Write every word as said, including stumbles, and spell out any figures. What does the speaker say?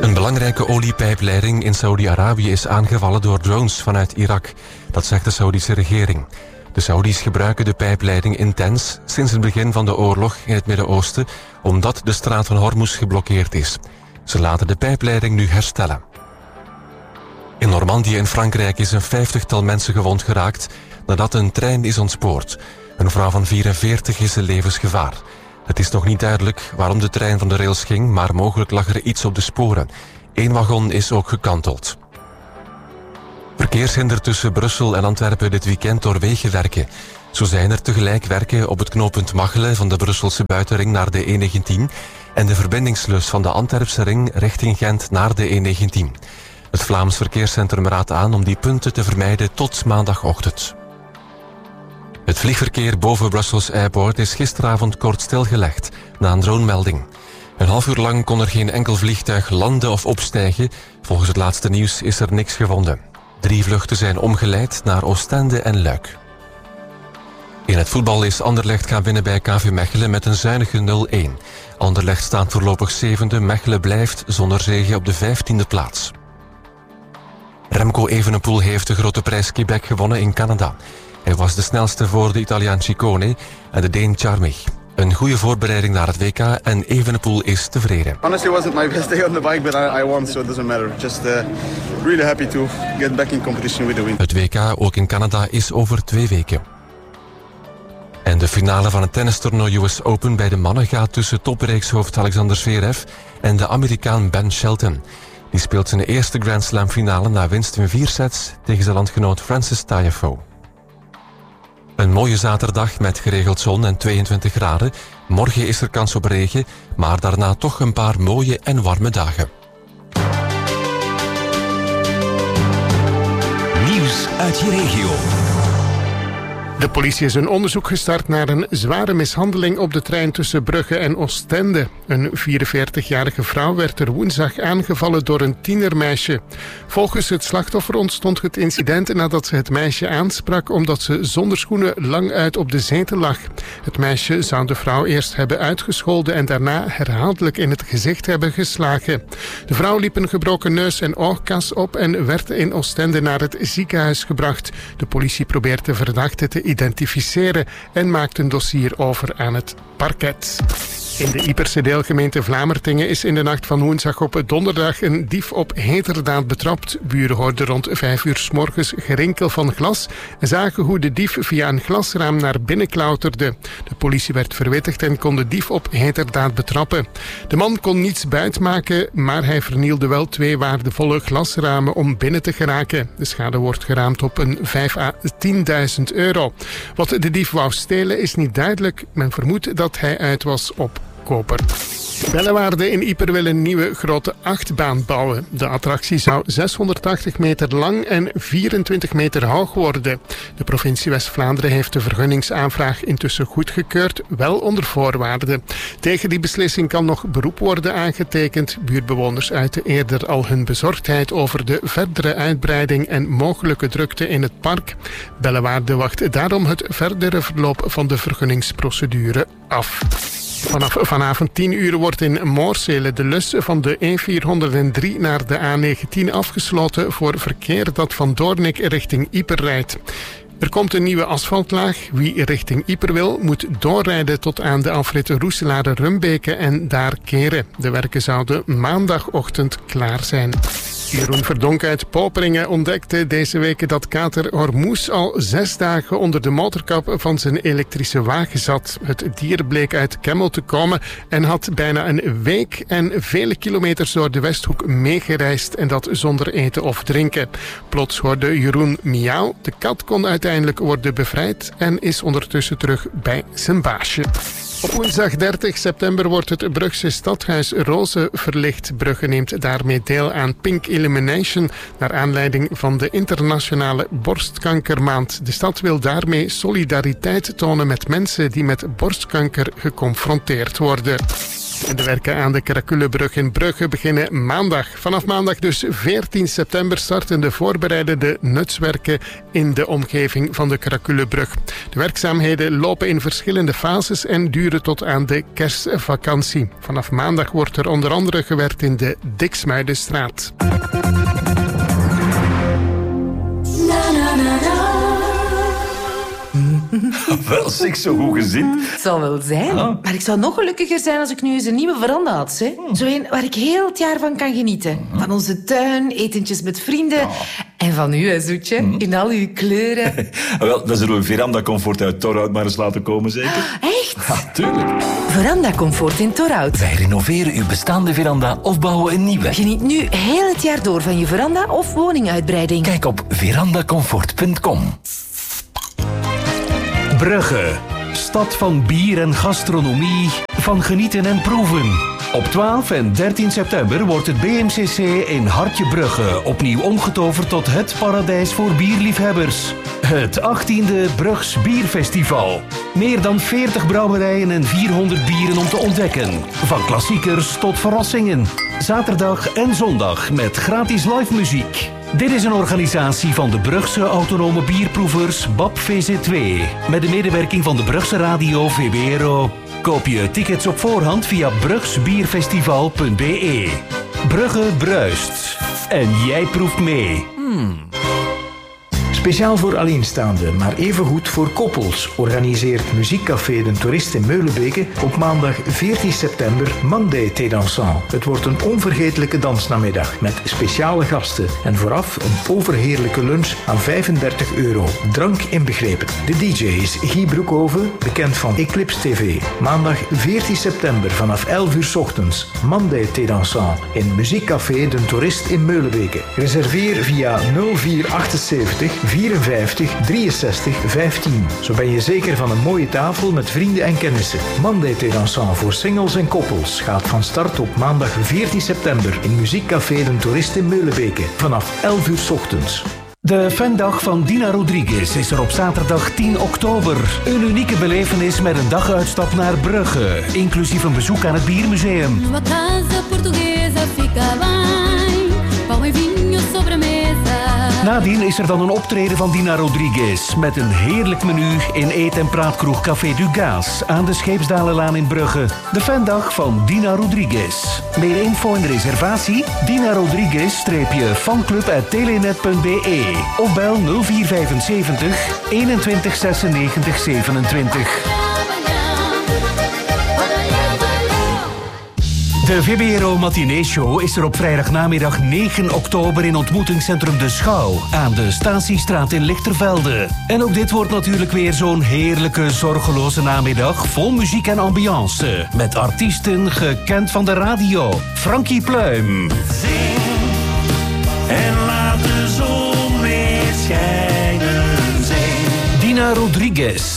Een belangrijke oliepijpleiding in Saudi-Arabië is aangevallen door drones vanuit Irak. Dat zegt de Saoedische regering. De Saudis gebruiken de pijpleiding intens sinds het begin van de oorlog in het Midden-Oosten, omdat de straat van Hormuz geblokkeerd is. Ze laten de pijpleiding nu herstellen. In Normandië in Frankrijk is een vijftigtal mensen gewond geraakt nadat een trein is ontspoord. Een vrouw van vierenveertig is in levensgevaar. Het is nog niet duidelijk waarom de trein van de rails ging, maar mogelijk lag er iets op de sporen. Eén wagon is ook gekanteld. Verkeershinder tussen Brussel en Antwerpen dit weekend door wegenwerken. Zo zijn er tegelijk werken op het knooppunt Machelen van de Brusselse buitenring naar de E negentien en de verbindingslus van de Antwerpse ring richting Gent naar de E negentien. Het Vlaams Verkeerscentrum raadt aan om die punten te vermijden tot maandagochtend. Het vliegverkeer boven Brussels Airport is gisteravond kort stilgelegd na een dronemelding. Een half uur lang kon er geen enkel vliegtuig landen of opstijgen. Volgens het laatste nieuws is er niks gevonden. Drie vluchten zijn omgeleid naar Oostende en Luik. In het voetbal is Anderlecht gaan winnen bij K V Mechelen met een zuinige nul-een. Anderlecht staat voorlopig zevende, Mechelen blijft zonder zege op de vijftiende plaats. Remco Evenepoel heeft de grote prijs Quebec gewonnen in Canada. Hij was de snelste voor de Italiaan Ciccone en de Deen Charmig. Een goede voorbereiding naar het W K en Evenepoel is tevreden. Honestly, it wasn't my best day on the bike, but I, I won, so it doesn't matter. Just uh, really happy to get back in competition with the win. Het W K, ook in Canada, is over twee weken. En de finale van het tennistoernooi U S Open bij de mannen gaat tussen topreekshoofd Alexander Zverev en de Amerikaan Ben Shelton. Die speelt zijn eerste Grand Slam finale na winst in vier sets tegen zijn landgenoot Francis Tiafoe. Een mooie zaterdag met geregeld zon en tweeëntwintig graden. Morgen is er kans op regen, maar daarna toch een paar mooie en warme dagen. Nieuws uit je regio. De politie is een onderzoek gestart naar een zware mishandeling op de trein tussen Brugge en Oostende. Een vierenveertigjarige vrouw werd er woensdag aangevallen door een tienermeisje. Volgens het slachtoffer ontstond het incident nadat ze het meisje aansprak omdat ze zonder schoenen lang uit op de zetel lag. Het meisje zou de vrouw eerst hebben uitgescholden en daarna herhaaldelijk in het gezicht hebben geslagen. De vrouw liep een gebroken neus en oogkas op en werd in Oostende naar het ziekenhuis gebracht. De politie probeert de verdachte te identificeren en maakt een dossier over aan het parket. In de Ieperse deelgemeente Vlamertingen is in de nacht van woensdag op donderdag een dief op heterdaad betrapt. Buren hoorden rond vijf uur 's morgens gerinkel van glas en zagen hoe de dief via een glasraam naar binnen klauterde. De politie werd verwittigd en kon de dief op heterdaad betrappen. De man kon niets buitmaken, maar hij vernielde wel twee waardevolle glasramen om binnen te geraken. De schade wordt geraamd op een vijf à tienduizend euro. Wat de dief wou stelen is niet duidelijk. Men vermoedt dat hij uit was op koper. Bellewaarde in Ieper wil een nieuwe grote achtbaan bouwen. De attractie zou zeshonderdtachtig meter lang en vierentwintig meter hoog worden. De provincie West-Vlaanderen heeft de vergunningsaanvraag intussen goedgekeurd, wel onder voorwaarden. Tegen die beslissing kan nog beroep worden aangetekend. Buurtbewoners uiten eerder al hun bezorgdheid over de verdere uitbreiding en mogelijke drukte in het park. Bellewaarde wacht daarom het verdere verloop van de vergunningsprocedure af. Vanaf vanavond tien uur wordt in Moorsele de lus van de E vierhonderddrie naar de A negentien afgesloten voor verkeer dat van Doornik richting Ieper rijdt. Er komt een nieuwe asfaltlaag. Wie richting Ieper wil, moet doorrijden tot aan de afrit Roeselare-Rumbeke en daar keren. De werken zouden maandagochtend klaar zijn. Jeroen Verdonk uit Poperingen ontdekte deze week dat kater Hormuz al zes dagen onder de motorkap van zijn elektrische wagen zat. Het dier bleek uit Kemmel te komen en had bijna een week en vele kilometers door de Westhoek meegereisd en dat zonder eten of drinken. Plots hoorde Jeroen miauw. De kat kon uiteindelijk worden bevrijd en is ondertussen terug bij zijn baasje. Op woensdag dertig september wordt het Brugse stadhuis Roze verlicht. Brugge neemt daarmee deel aan Pink Illumination naar aanleiding van de internationale borstkankermaand. De stad wil daarmee solidariteit tonen met mensen die met borstkanker geconfronteerd worden. En de werken aan de Karakulebrug in Brugge beginnen maandag. Vanaf maandag dus veertien september starten de voorbereidende nutswerken in de omgeving van de Karakulebrug. De werkzaamheden lopen in verschillende fases en duren tot aan de kerstvakantie. Vanaf maandag wordt er onder andere gewerkt in de Diksmuidenstraat. Wel, zeg, zo goed gezien. Het zal wel zijn. Ah. Maar ik zou nog gelukkiger zijn als ik nu eens een nieuwe veranda had. Hè? Hmm. Zo een waar ik heel het jaar van kan genieten. Van onze tuin, etentjes met vrienden. Ja. En van u, hè, Zoetje. Hmm. In al uw kleuren. Wel, dan zullen we Veranda Comfort uit Torhout maar eens laten komen, zeker? Echt? Ja, tuurlijk. Veranda Comfort in Torhout. Wij renoveren uw bestaande veranda of bouwen een nieuwe. Geniet nu heel het jaar door van je veranda of woninguitbreiding. Kijk op verandacomfort punt com. Brugge, stad van bier en gastronomie, van genieten en proeven. Op twaalf en dertien september wordt het B M C C in Hartje Brugge opnieuw omgetoverd tot het paradijs voor bierliefhebbers. Het achttiende Brugs Bierfestival. Meer dan veertig brouwerijen en vierhonderd bieren om te ontdekken. Van klassiekers tot verrassingen. Zaterdag en zondag met gratis live muziek. Dit is een organisatie van de Brugse Autonome Bierproevers B A P V Z twee. Met de medewerking van de Brugse Radio V B R O. Koop je tickets op voorhand via brugsbierfestival punt b e. Brugge bruist. En jij proeft mee. Hmm. Speciaal voor alleenstaanden, maar evengoed voor koppels, organiseert Muziekcafé De Toerist in Meulenbeke op maandag veertien september Monday Thé Dansant. Het wordt een onvergetelijke dansnamiddag met speciale gasten en vooraf een overheerlijke lunch aan vijfendertig euro, drank inbegrepen. De D J is Guy Broekhoven, bekend van Eclipse T V. Maandag veertien september vanaf elf uur 's ochtends Monday Thé Dansant in Muziekcafé De Toerist in Meulenbeke. Reserveer via nul vier achtenzeventig vierenvijftig drieënzestig vijftien. Zo ben je zeker van een mooie tafel met vrienden en kennissen. Monday Thé Dansant voor singles en koppels gaat van start op maandag veertien september in Muziekcafé De Toerist in Meulenbeke vanaf elf uur 's ochtends. De fandag van Dina Rodriguez is er op zaterdag tien oktober. Een unieke belevenis met een daguitstap naar Brugge, inclusief een bezoek aan het Biermuseum. Numa casa portuguesa fica bem, pão e vinho sobre a mesa. Nadien is er dan een optreden van Dina Rodriguez met een heerlijk menu in eet- en praatkroeg Café du Gaz aan de Scheepsdalenlaan in Brugge. De fandag van Dina Rodriguez. Meer info en reservatie? Dina Rodriguez-fanclub at telenet punt b e of bel nul vier vijfenzeventig eenentwintig zesennegentig zevenentwintig. De V B R O Matinee Show is er op vrijdagnamiddag negen oktober in ontmoetingscentrum De Schouw aan de Statiestraat in Lichtervelde. En ook dit wordt natuurlijk weer zo'n heerlijke, zorgeloze namiddag vol muziek en ambiance. Met artiesten gekend van de radio. Frankie Pluim. Zing en laat de zon weer schijnen. Zing. Dina Rodriguez.